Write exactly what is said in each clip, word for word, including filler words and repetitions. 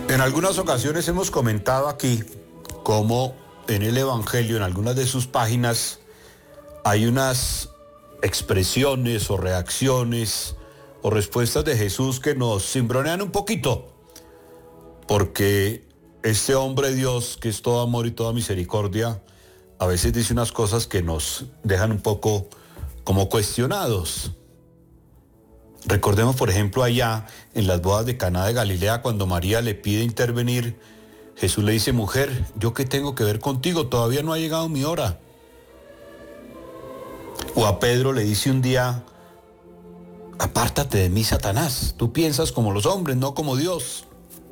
En algunas ocasiones hemos comentado aquí cómo en el Evangelio, en algunas de sus páginas, hay unas expresiones o reacciones o respuestas de Jesús que nos cimbronean un poquito, porque este hombre Dios, que es todo amor y toda misericordia, a veces dice unas cosas que nos dejan un poco como cuestionados. Recordemos, por ejemplo, allá en las bodas de Caná de Galilea, cuando María le pide intervenir, Jesús le dice: mujer, ¿yo qué tengo que ver contigo? Todavía no ha llegado mi hora. O a Pedro le dice un día: apártate de mí, Satanás, tú piensas como los hombres, no como Dios.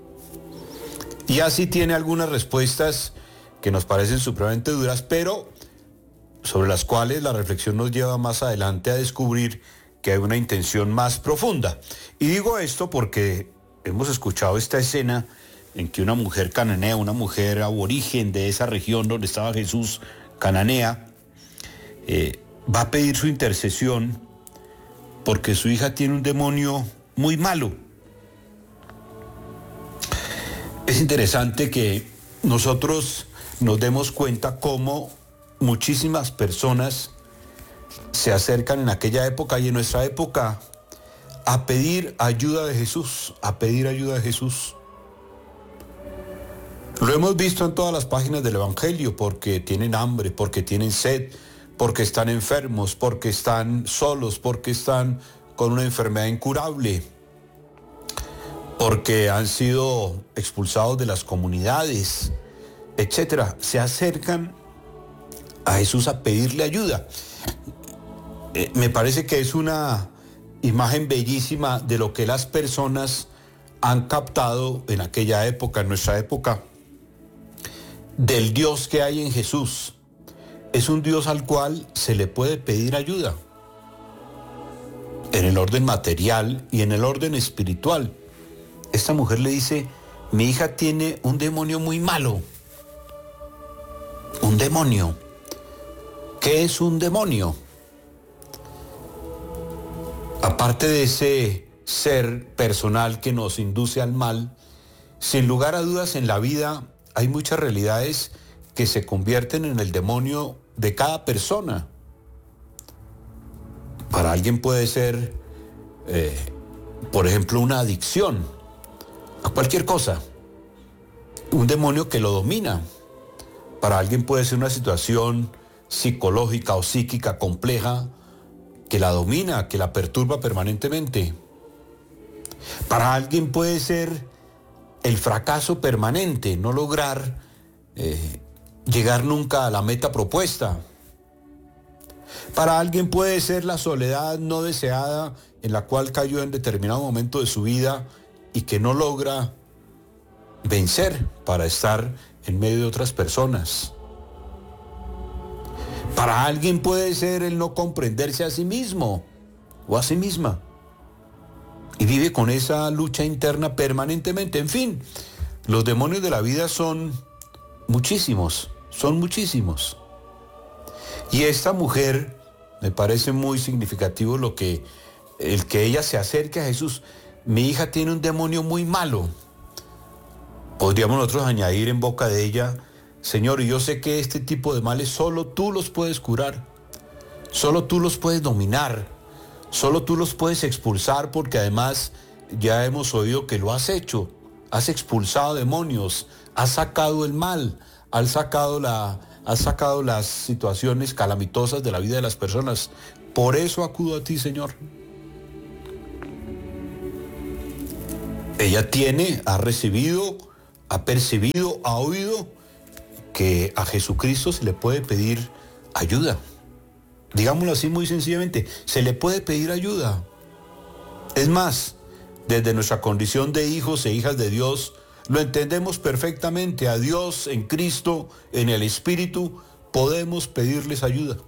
Y así tiene algunas respuestas que nos parecen supremamente duras, pero sobre las cuales la reflexión nos lleva más adelante a descubrir que hay una intención más profunda. Y digo esto porque hemos escuchado esta escena en que una mujer cananea, una mujer aborigen de esa región donde estaba Jesús, cananea, eh, va a pedir su intercesión porque su hija tiene un demonio muy malo. Es interesante que nosotros nos demos cuenta cómo muchísimas personas se acercan en aquella época y en nuestra época a pedir ayuda de Jesús, a pedir ayuda de Jesús. Lo hemos visto en todas las páginas del Evangelio, porque tienen hambre, porque tienen sed, porque están enfermos, porque están solos, porque están con una enfermedad incurable, porque han sido expulsados de las comunidades, etcétera. Se acercan a Jesús a pedirle ayuda. Eh, me parece que es una imagen bellísima de lo que las personas han captado en aquella época, en nuestra época, del Dios que hay en Jesús. Es un Dios al cual se le puede pedir ayuda, en el orden material y en el orden espiritual. Esta mujer le dice: mi hija tiene un demonio muy malo. Un demonio. ¿Qué es un demonio? Aparte de ese ser personal que nos induce al mal, sin lugar a dudas en la vida hay muchas realidades que se convierten en el demonio de cada persona. Para alguien puede ser, eh, por ejemplo, una adicción a cualquier cosa, un demonio que lo domina. Para alguien puede ser una situación psicológica o psíquica compleja que la domina, que la perturba permanentemente. Para alguien puede ser el fracaso permanente, no lograr eh, llegar nunca a la meta propuesta. Para alguien puede ser la soledad no deseada en la cual cayó en determinado momento de su vida y que no logra vencer para estar en medio de otras personas. Para alguien puede ser el no comprenderse a sí mismo o a sí misma y vive con esa lucha interna permanentemente. En fin, los demonios de la vida son muchísimos, son muchísimos. Y esta mujer, me parece muy significativo lo que, el que ella se acerque a Jesús. Mi hija tiene un demonio muy malo. Podríamos nosotros añadir en boca de ella: Señor, yo sé que este tipo de males solo tú los puedes curar, solo tú los puedes dominar, solo tú los puedes expulsar, porque además ya hemos oído que lo has hecho, has expulsado demonios, has sacado el mal, has sacado, la, has sacado las situaciones calamitosas de la vida de las personas. Por eso acudo a ti, Señor. Ella tiene, ha recibido, ha percibido, ha oído que a Jesucristo se le puede pedir ayuda. Digámoslo así muy sencillamente, se le puede pedir ayuda. Es más, desde nuestra condición de hijos e hijas de Dios, lo entendemos perfectamente. A Dios en Cristo, en el Espíritu, podemos pedirles ayuda.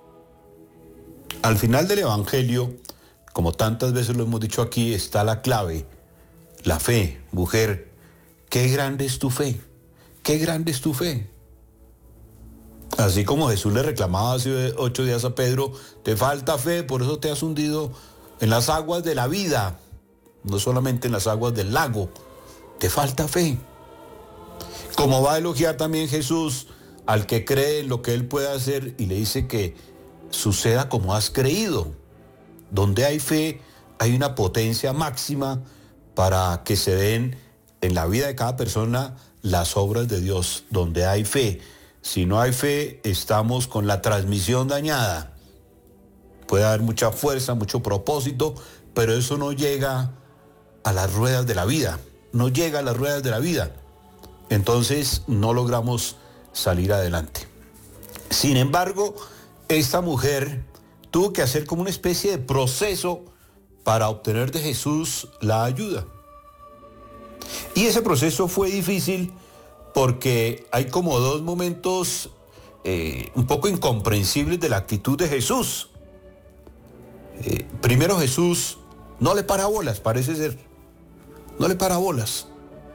Al final del Evangelio, como tantas veces lo hemos dicho aquí, está la clave, la fe. Mujer, qué grande es tu fe, qué grande es tu fe. Así como Jesús le reclamaba hace ocho días a Pedro: te falta fe, por eso te has hundido en las aguas de la vida, no solamente en las aguas del lago, te falta fe. Como va a elogiar también Jesús al que cree en lo que Él puede hacer y le dice que suceda como has creído. Donde hay fe, hay una potencia máxima para que se den en la vida de cada persona las obras de Dios. Donde hay fe. Si no hay fe, estamos con la transmisión dañada. Puede haber mucha fuerza, mucho propósito, pero eso no llega a las ruedas de la vida. No llega a las ruedas de la vida. Entonces no logramos salir adelante. Sin embargo, esta mujer tuvo que hacer como una especie de proceso para obtener de Jesús la ayuda. Y ese proceso fue difícil porque hay como dos momentos eh, un poco incomprensibles de la actitud de Jesús. Eh, primero, Jesús no le para bolas, parece ser. No le para bolas.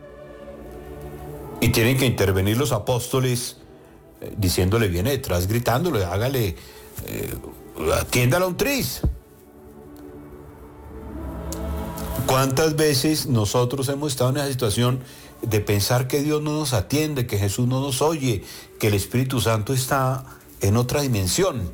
Y tienen que intervenir los apóstoles eh, diciéndole, viene detrás, gritándole, hágale, eh, atiéndala un tris. ¿Cuántas veces nosotros hemos estado en esa situación de pensar que Dios no nos atiende, que Jesús no nos oye, que el Espíritu Santo está en otra dimensión?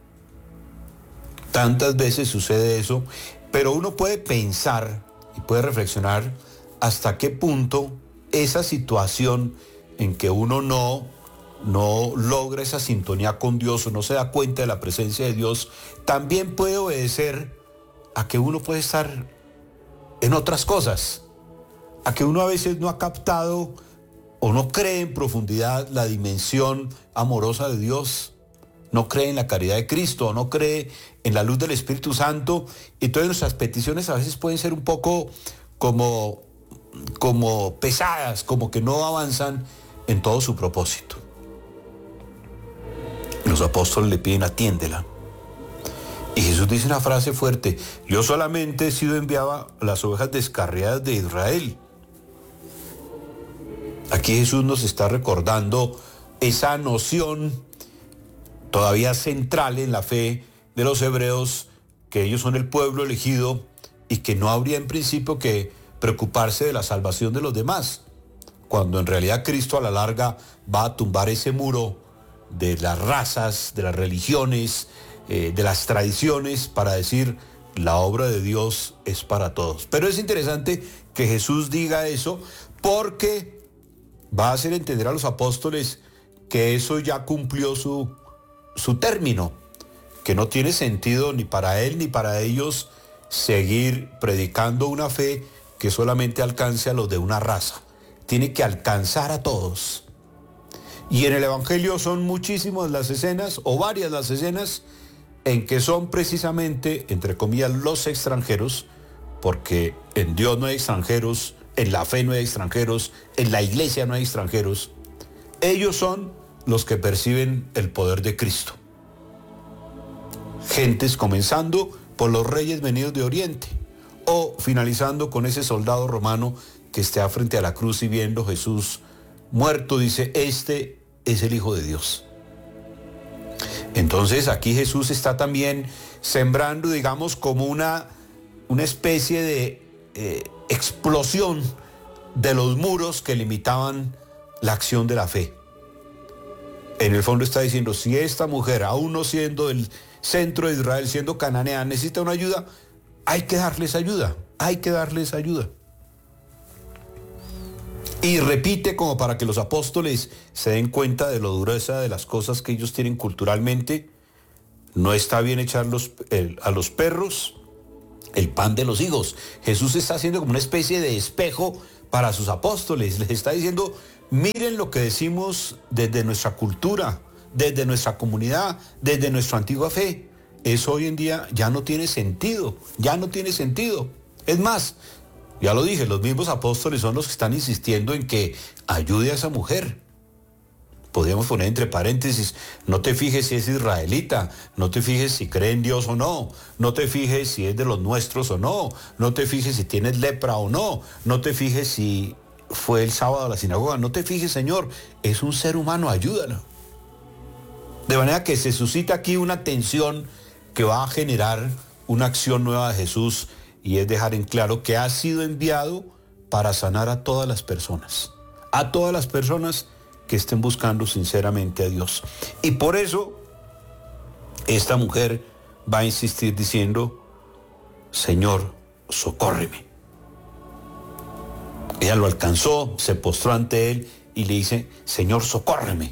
Tantas veces sucede eso, pero uno puede pensar y puede reflexionar hasta qué punto esa situación en que uno no, no logra esa sintonía con Dios o no se da cuenta de la presencia de Dios, también puede obedecer a que uno puede estar en otras cosas, a que uno a veces no ha captado o no cree en profundidad la dimensión amorosa de Dios, no cree en la caridad de Cristo, no cree en la luz del Espíritu Santo. Entonces nuestras peticiones a veces pueden ser un poco como, como pesadas, como que no avanzan en todo su propósito. Los apóstoles le piden, atiéndela. Y Jesús dice una frase fuerte, yo solamente he sido enviado a las ovejas descarriadas de Israel. Aquí Jesús nos está recordando esa noción todavía central en la fe de los hebreos, que ellos son el pueblo elegido y que no habría en principio que preocuparse de la salvación de los demás, cuando en realidad Cristo a la larga va a tumbar ese muro de las razas, de las religiones, eh, de las tradiciones, para decir la obra de Dios es para todos. Pero es interesante que Jesús diga eso porque va a hacer entender a los apóstoles que eso ya cumplió su, su término, que no tiene sentido ni para él ni para ellos seguir predicando una fe que solamente alcance a los de una raza. Tiene que alcanzar a todos. Y en el Evangelio son muchísimas las escenas, o varias las escenas, en que son precisamente, entre comillas, los extranjeros, porque en Dios no hay extranjeros, en la fe no hay extranjeros, en la iglesia no hay extranjeros. Ellos son los que perciben el poder de Cristo. Gentes comenzando por los reyes venidos de Oriente, o finalizando con ese soldado romano que está frente a la cruz y viendo a Jesús muerto, dice, este es el Hijo de Dios. Entonces aquí Jesús está también sembrando, digamos, como una, una especie de eh, explosión de los muros que limitaban la acción de la fe. En el fondo está diciendo, si esta mujer, aún no siendo el centro de Israel, siendo cananea, necesita una ayuda, hay que darles ayuda, hay que darles ayuda. Y repite como para que los apóstoles se den cuenta de lo dureza de las cosas que ellos tienen culturalmente. No está bien echar los, el, a los perros el pan de los higos. Jesús está haciendo como una especie de espejo para sus apóstoles. Les está diciendo, miren lo que decimos desde nuestra cultura, desde nuestra comunidad, desde nuestra antigua fe. Eso hoy en día ya no tiene sentido, ya no tiene sentido. Es más, ya lo dije, los mismos apóstoles son los que están insistiendo en que ayude a esa mujer. Podríamos poner entre paréntesis, no te fijes si es israelita, no te fijes si cree en Dios o no, no te fijes si es de los nuestros o no, no te fijes si tienes lepra o no, no te fijes si fue el sábado a la sinagoga, no te fijes, Señor, es un ser humano, ayúdalo. De manera que se suscita aquí una tensión que va a generar una acción nueva de Jesús, y es dejar en claro que ha sido enviado para sanar a todas las personas, a todas las personas que estén buscando sinceramente a Dios. Y por eso esta mujer va a insistir diciendo: Señor, socórreme. Ella lo alcanzó, se postró ante él y le dice: Señor, socórreme.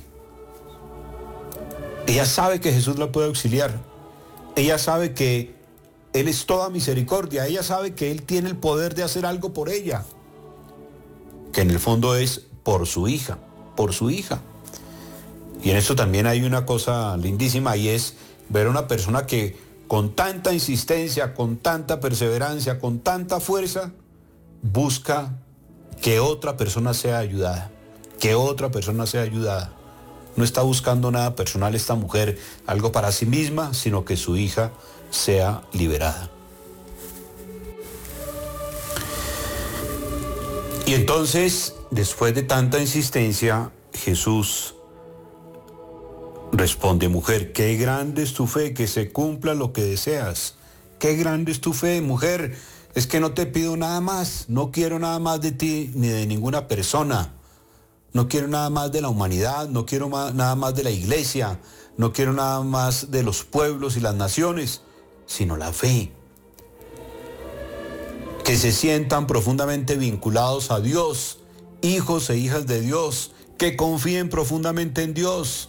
Ella sabe que Jesús la puede auxiliar. Ella sabe que Él es toda misericordia. Ella sabe que Él tiene el poder de hacer algo por ella, que en el fondo es por su hija, por su hija. Y en esto también hay una cosa lindísima, y es ver a una persona que con tanta insistencia, con tanta perseverancia, con tanta fuerza, busca que otra persona sea ayudada, que otra persona sea ayudada. No está buscando nada personal esta mujer, algo para sí misma, sino que su hija sea liberada. Y entonces, después de tanta insistencia, Jesús responde: mujer, qué grande es tu fe, que se cumpla lo que deseas. Qué grande es tu fe, mujer. Es que no te pido nada más, no quiero nada más de ti ni de ninguna persona. No quiero nada más de la humanidad, no quiero más, nada más de la iglesia, no quiero nada más de los pueblos y las naciones, sino la fe. Que se sientan profundamente vinculados a Dios, hijos e hijas de Dios, que confíen profundamente en Dios,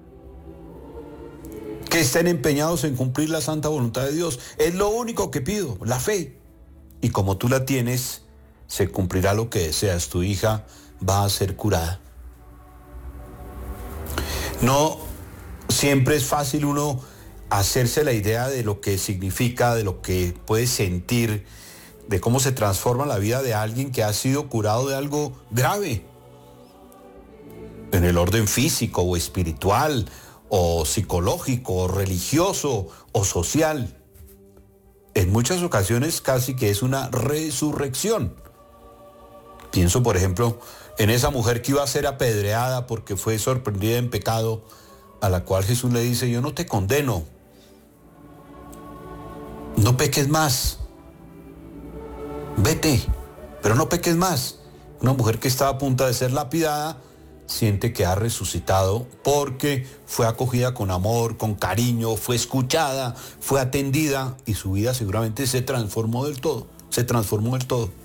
que estén empeñados en cumplir la santa voluntad de Dios. Es lo único que pido, la fe. Y como tú la tienes, se cumplirá lo que deseas. Tu hija va a ser curada. No siempre es fácil uno hacerse la idea de lo que significa, de lo que puede sentir, de cómo se transforma la vida de alguien que ha sido curado de algo grave, en el orden físico o espiritual o psicológico o religioso o social. En muchas ocasiones casi que es una resurrección. Pienso, por ejemplo, en esa mujer que iba a ser apedreada porque fue sorprendida en pecado, a la cual Jesús le dice: yo no te condeno, no peques más, vete, pero no peques más. Una mujer que estaba a punto de ser lapidada siente que ha resucitado porque fue acogida con amor, con cariño, fue escuchada, fue atendida, y su vida seguramente se transformó del todo, se transformó del todo.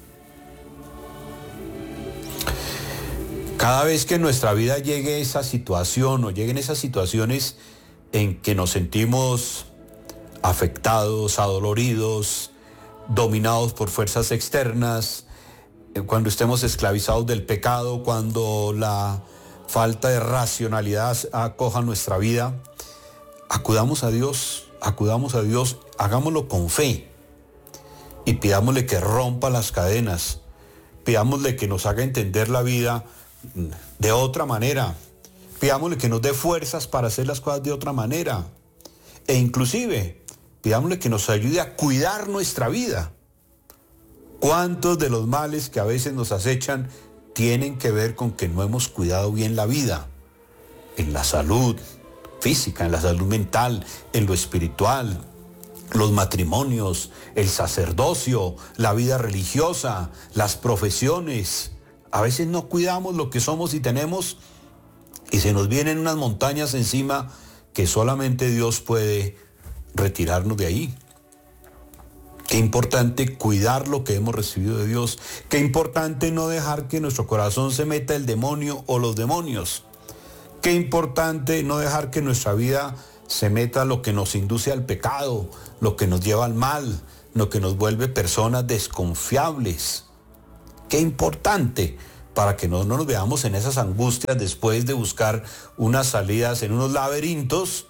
Cada vez que en nuestra vida llegue esa situación o lleguen esas situaciones en que nos sentimos afectados, adoloridos, dominados por fuerzas externas, cuando estemos esclavizados del pecado, cuando la falta de racionalidad acoja nuestra vida, acudamos a Dios, acudamos a Dios, hagámoslo con fe y pidámosle que rompa las cadenas, pidámosle que nos haga entender la vida de otra manera, pidámosle que nos dé fuerzas para hacer las cosas de otra manera, e inclusive pidámosle que nos ayude a cuidar nuestra vida. ¿Cuántos de los males que a veces nos acechan tienen que ver con que no hemos cuidado bien la vida? En la salud física, en la salud mental, en lo espiritual, los matrimonios, el sacerdocio, la vida religiosa, las profesiones. A veces no cuidamos lo que somos y tenemos, y se nos vienen unas montañas encima que solamente Dios puede retirarnos de ahí. Qué importante cuidar lo que hemos recibido de Dios. Qué importante no dejar que en nuestro corazón se meta el demonio o los demonios. Qué importante no dejar que en nuestra vida se meta lo que nos induce al pecado, lo que nos lleva al mal, lo que nos vuelve personas desconfiables. Qué importante, para que no, no nos veamos en esas angustias después de buscar unas salidas en unos laberintos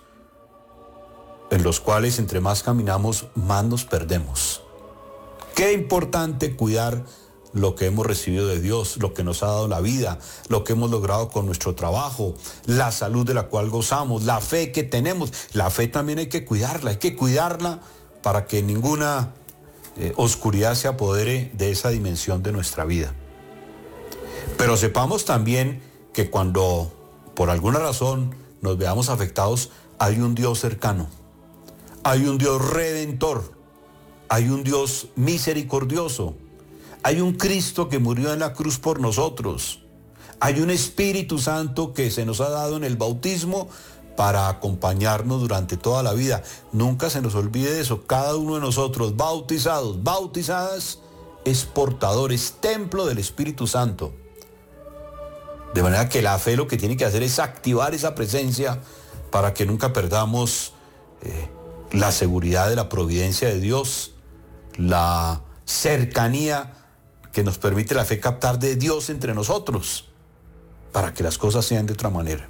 en los cuales entre más caminamos, más nos perdemos. Qué importante cuidar lo que hemos recibido de Dios, lo que nos ha dado la vida, lo que hemos logrado con nuestro trabajo, la salud de la cual gozamos, la fe que tenemos. La fe también hay que cuidarla, hay que cuidarla para que ninguna eh, oscuridad se apodere de esa dimensión de nuestra vida. Pero sepamos también que cuando por alguna razón nos veamos afectados, hay un Dios cercano, hay un Dios redentor, hay un Dios misericordioso, Hay un Cristo que murió en la cruz por nosotros. Hay un Espíritu Santo que se nos ha dado en el bautismo para acompañarnos durante toda la vida. Nunca se nos olvide eso. Cada uno de nosotros, bautizados, bautizadas, es portador, es templo del Espíritu Santo. De manera que la fe lo que tiene que hacer es activar esa presencia para que nunca perdamos eh, la seguridad de la providencia de Dios, la cercanía que nos permite la fe captar de Dios entre nosotros, para que las cosas sean de otra manera.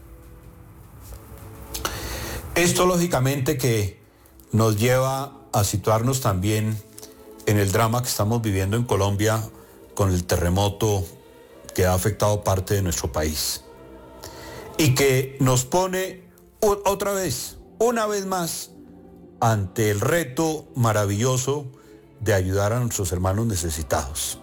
Esto lógicamente que nos lleva a situarnos también en el drama que estamos viviendo en Colombia con el terremoto que ha afectado parte de nuestro país y que nos pone otra vez, una vez más, ante el reto maravilloso de ayudar a nuestros hermanos necesitados.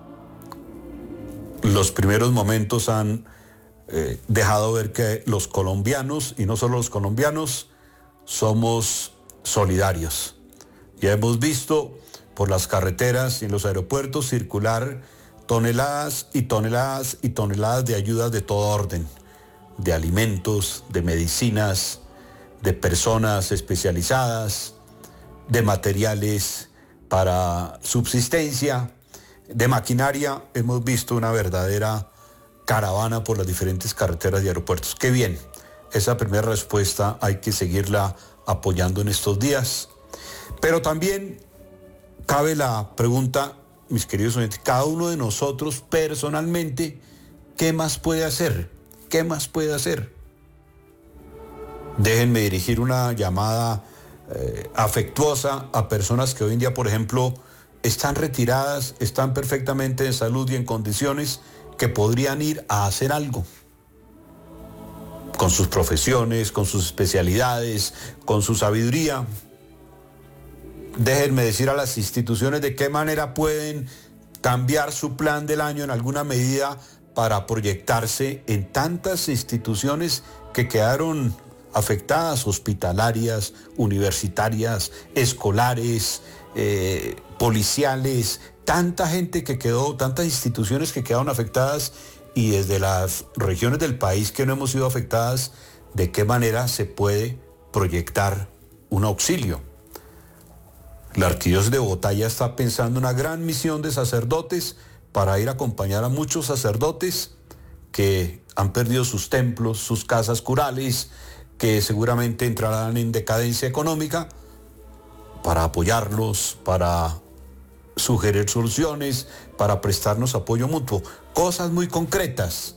Los primeros momentos han eh, dejado ver que los colombianos, y no solo los colombianos, somos solidarios. Ya hemos visto por las carreteras y en los aeropuertos circular toneladas y toneladas y toneladas de ayudas de todo orden, de alimentos, de medicinas, de personas especializadas, de materiales para subsistencia, de maquinaria. Hemos visto una verdadera caravana por las diferentes carreteras y aeropuertos. Qué bien, esa primera respuesta hay que seguirla apoyando en estos días. Pero también cabe la pregunta, mis queridos oyentes, cada uno de nosotros personalmente, ¿qué más puede hacer? ¿Qué más puede hacer? Déjenme dirigir una llamada eh, afectuosa a personas que hoy en día, por ejemplo, están retiradas, están perfectamente en salud y en condiciones que podrían ir a hacer algo. Con sus profesiones, con sus especialidades, con su sabiduría. Déjenme decir a las instituciones de qué manera pueden cambiar su plan del año en alguna medida para proyectarse en tantas instituciones que quedaron afectadas, hospitalarias, universitarias, escolares, eh, policiales, tanta gente que quedó, tantas instituciones que quedaron afectadas, y desde las regiones del país que no hemos sido afectadas, de qué manera se puede proyectar un auxilio. La Arquidiócesis de Bogotá ya está pensando una gran misión de sacerdotes para ir a acompañar a muchos sacerdotes que han perdido sus templos, sus casas curales, que seguramente entrarán en decadencia económica, para apoyarlos, para sugerir soluciones, para prestarnos apoyo mutuo. Cosas muy concretas.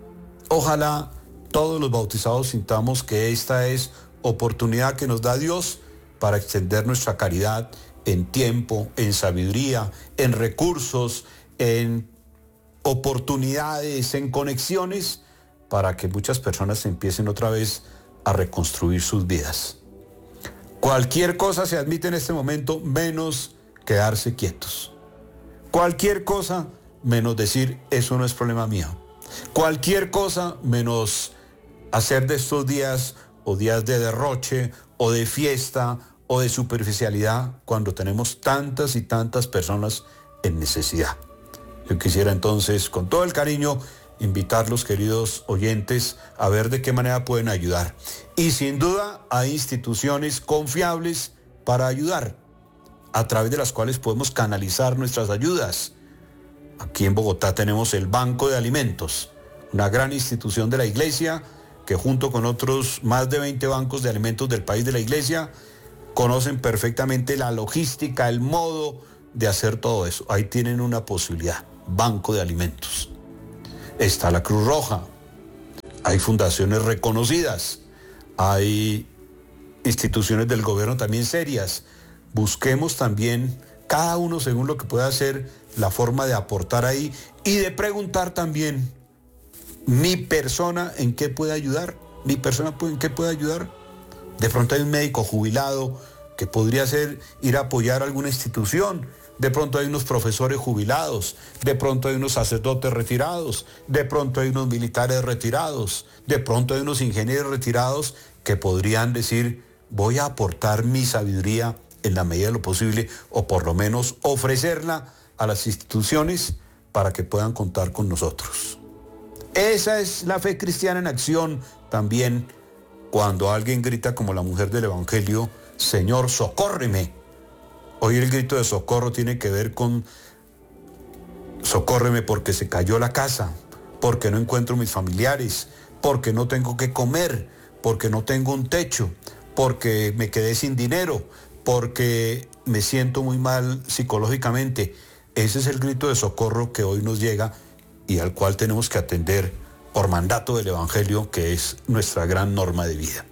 Ojalá todos los bautizados sintamos que esta es oportunidad que nos da Dios para extender nuestra caridad en tiempo, en sabiduría, en recursos, en oportunidades, en conexiones, para que muchas personas empiecen otra vez a reconstruir sus vidas. Cualquier cosa se admite en este momento, menos quedarse quietos. Cualquier cosa menos decir, eso no es problema mío. Cualquier cosa menos hacer de estos días o días de derroche o de fiesta o de superficialidad cuando tenemos tantas y tantas personas en necesidad. Yo quisiera entonces, con todo el cariño, invitarlos, queridos oyentes, a ver de qué manera pueden ayudar. Y sin duda hay instituciones confiables para ayudar, a través de las cuales podemos canalizar nuestras ayudas. Aquí en Bogotá tenemos el Banco de Alimentos, una gran institución de la Iglesia que junto con otros más de veinte bancos de alimentos del país de la Iglesia conocen perfectamente la logística, el modo de hacer todo eso. Ahí tienen una posibilidad, Banco de Alimentos. Está la Cruz Roja, hay fundaciones reconocidas, hay instituciones del gobierno también serias. Busquemos también, cada uno según lo que pueda hacer, la forma de aportar ahí y de preguntar también, mi persona en qué puede ayudar, mi persona en qué puede ayudar. De pronto hay un médico jubilado que podría ser ir a apoyar a alguna institución. De pronto hay unos profesores jubilados, de pronto hay unos sacerdotes retirados, de pronto hay unos militares retirados, de pronto hay unos ingenieros retirados que podrían decir, voy a aportar mi sabiduría en la medida de lo posible, o por lo menos ofrecerla a las instituciones para que puedan contar con nosotros. Esa es la fe cristiana en acción también cuando alguien grita como la mujer del Evangelio, Señor, socórreme. Hoy el grito de socorro tiene que ver con socórreme porque se cayó la casa, porque no encuentro mis familiares, porque no tengo que comer, porque no tengo un techo, porque me quedé sin dinero, porque me siento muy mal psicológicamente. Ese es el grito de socorro que hoy nos llega y al cual tenemos que atender por mandato del Evangelio, que es nuestra gran norma de vida.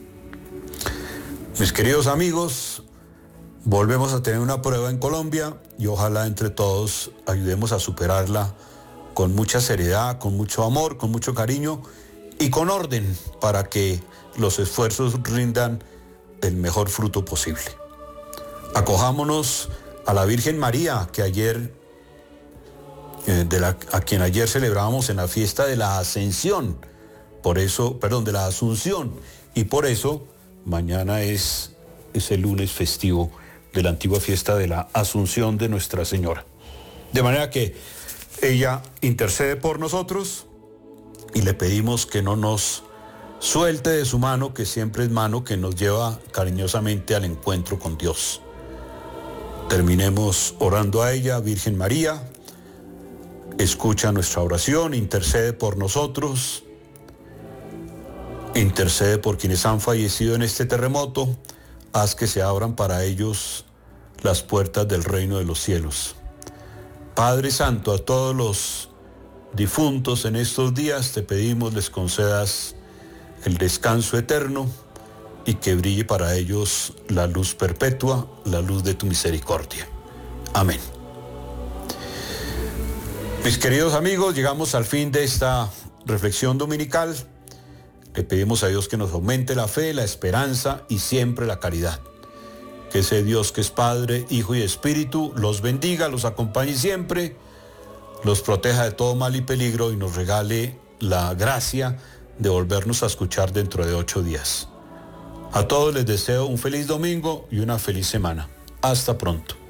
Mis queridos amigos, volvemos a tener una prueba en Colombia y ojalá entre todos ayudemos a superarla con mucha seriedad, con mucho amor, con mucho cariño y con orden para que los esfuerzos rindan el mejor fruto posible. Acojámonos a la Virgen María, que ayer, eh, de la, a quien ayer celebrábamos en la fiesta de la Ascensión, por eso, perdón, de la Asunción, y por eso mañana es, es el lunes festivo de la antigua fiesta de la Asunción de Nuestra Señora. De manera que ella intercede por nosotros y le pedimos que no nos suelte de su mano, que siempre es mano que nos lleva cariñosamente al encuentro con Dios. Terminemos orando a ella. Virgen María, escucha nuestra oración, intercede por nosotros, intercede por quienes han fallecido en este terremoto, haz que se abran para ellos las puertas del reino de los cielos. Padre Santo, a todos los difuntos en estos días te pedimos les concedas el descanso eterno y que brille para ellos la luz perpetua, la luz de tu misericordia. Amén. Mis queridos amigos, llegamos al fin de esta reflexión dominical. Le pedimos a Dios que nos aumente la fe, la esperanza y siempre la caridad. Que ese Dios que es Padre, Hijo y Espíritu los bendiga, los acompañe siempre, los proteja de todo mal y peligro y nos regale la gracia de volvernos a escuchar dentro de ocho días. A todos les deseo un feliz domingo y una feliz semana. Hasta pronto.